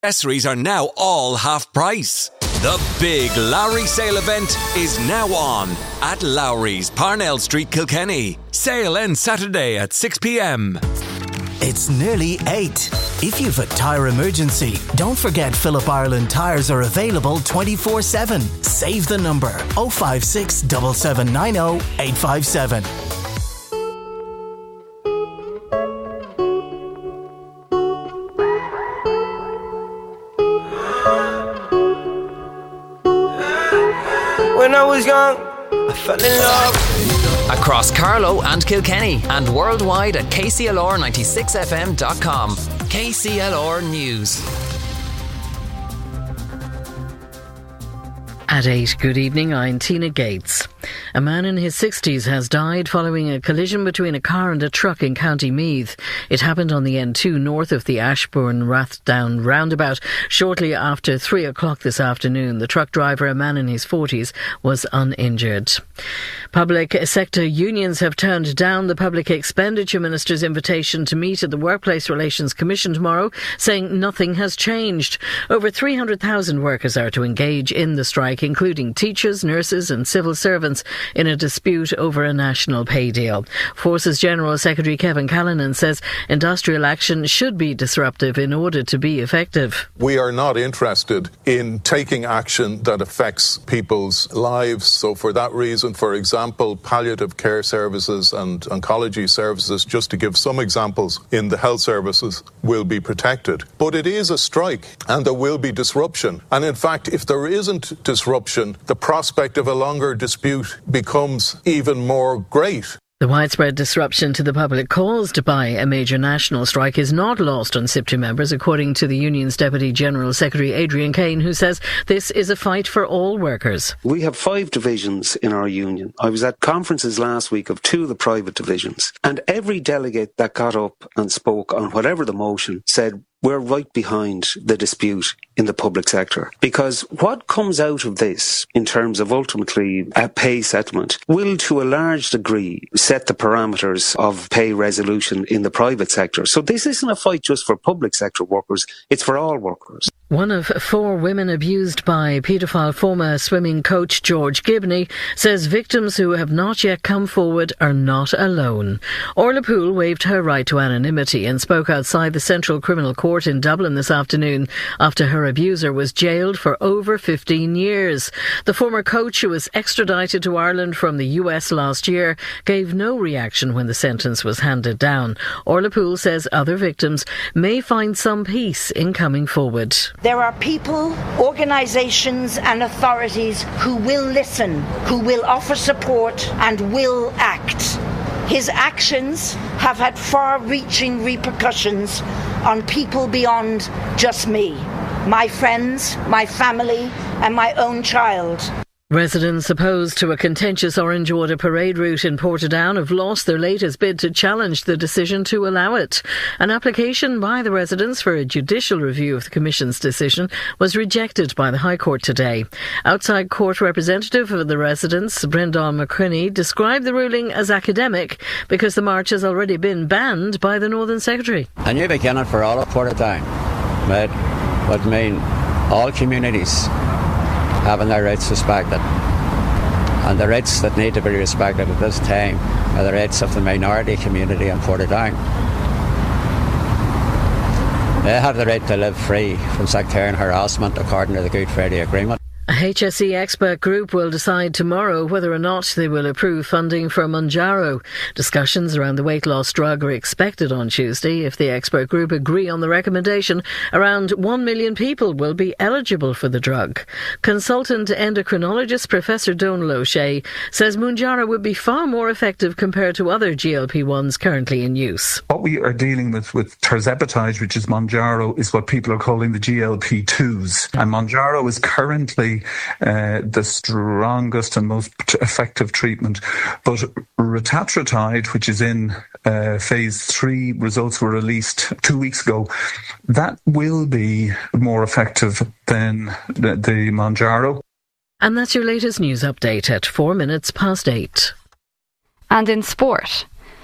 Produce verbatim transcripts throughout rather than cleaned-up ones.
Accessories are now all half price. The big Lowry sale event is now on at Lowry's, Parnell Street, Kilkenny. Sale ends Saturday at six p.m. It's nearly eight. If you've a tyre emergency, don't forget Phillip Ireland tyres are available twenty-four seven. Save the number oh five six, seven seven nine oh, eight five seven. When I was young, I fell in love. Across Carlow and Kilkenny and worldwide at K C L R ninety-six F M dot com. K C L R News. At eight, good evening, I'm Tina Gates. A man in his sixties has died following a collision between a car and a truck in County Meath. It happened on the N two north of the Ashbourne-Rathdown roundabout shortly after three o'clock this afternoon. The truck driver, a man in his forties, was uninjured. Public sector unions have turned down the Public Expenditure Minister's invitation to meet at the Workplace Relations Commission tomorrow, saying nothing has changed. Over three hundred thousand workers are to engage in the strike, including teachers, nurses and civil servants, in a dispute over a national pay deal. Forces General Secretary Kevin Callanan says industrial action should be disruptive in order to be effective. We are not interested in taking action that affects people's lives. So for that reason, for example, palliative care services and oncology services, just to give some examples, in the health services will be protected. But it is a strike and there will be disruption. And in fact, if there isn't disruption, the prospect of a longer dispute becomes even more great. The widespread disruption to the public caused by a major national strike is not lost on SIPTU members, according to the union's Deputy General Secretary Adrian Kane, who says this is a fight for all workers. We have five divisions in our union. I was at conferences last week of two of the private divisions, and every delegate that got up and spoke on whatever the motion said, we're right behind the dispute in the public sector. Because what comes out of this, in terms of ultimately a pay settlement, will to a large degree set the parameters of pay resolution in the private sector. So this isn't a fight just for public sector workers, it's for all workers. One of four women abused by paedophile former swimming coach George Gibney says victims who have not yet come forward are not alone. Orla Poole waived her right to anonymity and spoke outside the Central Criminal Court in Dublin this afternoon after her abuser was jailed for over fifteen years. The former coach, who was extradited to Ireland from the U S last year, gave no reaction when the sentence was handed down. Orla Poole says other victims may find some peace in coming forward. There are people, organisations and authorities who will listen, who will offer support and will act. His actions have had far-reaching repercussions on people beyond just me, my friends, my family and my own child. Residents opposed to a contentious Orange Water parade route in Portadown have lost their latest bid to challenge the decision to allow it. An application by the residents for a judicial review of the Commission's decision was rejected by the High Court today. Outside court representative of the residents, Brendan McCrinney, described the ruling as academic because the march has already been banned by the Northern Secretary. And you begin it for all of Portadown, but what mean all communities having their rights respected, and the rights that need to be respected at this time are the rights of the minority community in Portadown. They have the right to live free from sectarian harassment according to the Good Friday Agreement. A H S E expert group will decide tomorrow whether or not they will approve funding for Mounjaro. Discussions around the weight loss drug are expected on Tuesday. If the expert group agree on the recommendation, around one million people will be eligible for the drug. Consultant endocrinologist Professor Donal O'Shea says Mounjaro would be far more effective compared to other G L P ones currently in use. What we are dealing with with tirzepatide, which is Mounjaro, is what people are calling the G L P twos. And Mounjaro is currently Uh, the strongest and most effective treatment. But retatrutide, which is in uh, phase three, results were released two weeks ago, that will be more effective than the, the Mounjaro. And that's your latest news update at four minutes past eight. And in sport,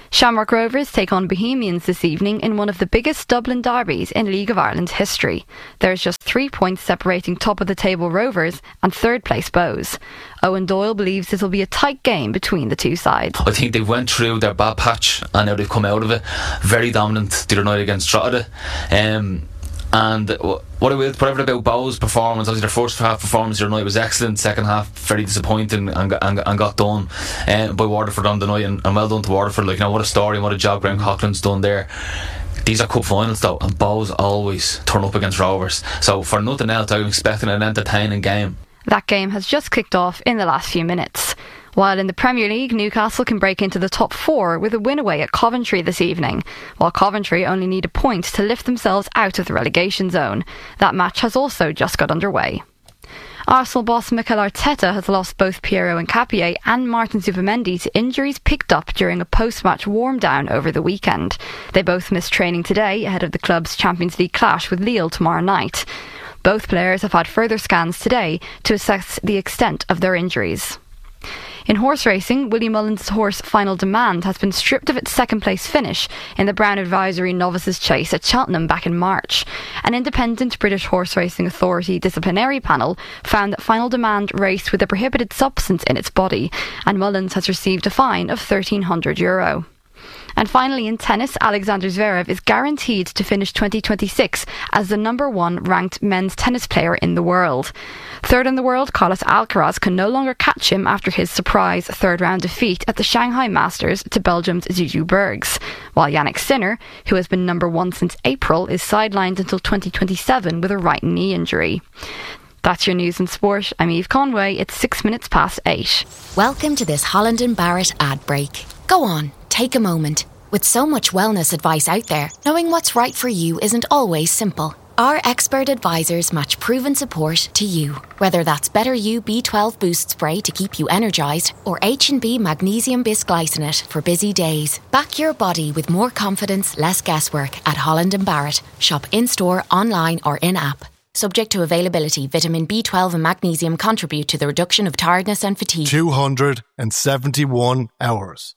Shamrock Rovers take on Bohemians this evening in one of the biggest Dublin derbies in League of Ireland history. There's just three points separating top-of-the-table Rovers and third-place Bows. Owen Doyle believes this will be a tight game between the two sides. I think they went through their bad patch and now they've come out of it. Very dominant the other night against Drogheda. Um, and what I will, whatever about Bow's performance, obviously their first half performance the other night was excellent, second half very disappointing and, and, and got done um, by Waterford on the night, and, and well done to Waterford. Like, you know, what a story and what a job Graham Coughlin's done there. These are cup finals though, and Bows always turn up against Rovers, so for nothing else I'm expecting an entertaining game. That game has just kicked off in the last few minutes. While in the Premier League, Newcastle can break into the top four with a win away at Coventry this evening, while Coventry only need a point to lift themselves out of the relegation zone. That match has also just got underway. Arsenal boss Mikel Arteta has lost both Piero Hincapié and Martin Zubimendi to injuries picked up during a post-match warm-down over the weekend. They both missed training today ahead of the club's Champions League clash with Lille tomorrow night. Both players have had further scans today to assess the extent of their injuries. In horse racing, Willie Mullins' horse Final Demand has been stripped of its second-place finish in the Brown Advisory Novices Chase at Cheltenham back in March. An independent British Horse Racing Authority disciplinary panel found that Final Demand raced with a prohibited substance in its body, and Mullins has received a fine of thirteen hundred euro. And finally, in tennis, Alexander Zverev is guaranteed to finish twenty twenty-six as the number one ranked men's tennis player in the world. Third in the world, Carlos Alcaraz can no longer catch him after his surprise third-round defeat at the Shanghai Masters to Belgium's Juju Bergs, while Jannik Sinner, who has been number one since April, is sidelined until twenty twenty-seven with a right knee injury. That's your news and sport. I'm Eve Conway. It's six minutes past eight. Welcome to this Holland and Barrett ad break. Go on, take a moment. With so much wellness advice out there, knowing what's right for you isn't always simple. Our expert advisors match proven support to you. Whether that's Better You B twelve Boost Spray to keep you energised, or H and B Magnesium Bisglycinate for busy days. Back your body with more confidence, less guesswork at Holland and Barrett. Shop in-store, online or in-app. Subject to availability, vitamin B twelve and magnesium contribute to the reduction of tiredness and fatigue. two hundred seventy-one hours.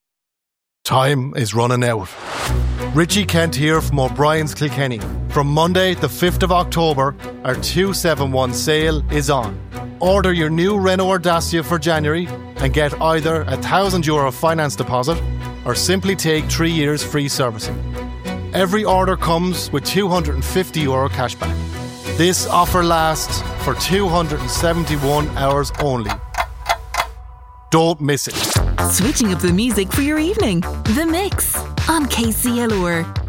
Time is running out. Richie Kent here from O'Brien's Kilkenny. From Monday, the fifth of October, our two seventy-one sale is on. Order your new Renault Dacia for January and get either a one thousand euro finance deposit or simply take three years free servicing. Every order comes with two hundred fifty euro cashback. This offer lasts for two hundred seventy-one hours only. Don't miss it. Switching up the music for your evening. The Mix on K C L R.